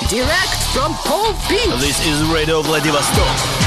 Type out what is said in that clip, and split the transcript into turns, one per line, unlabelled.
Direct from Pole Beach.
This is Radio Vladivostok.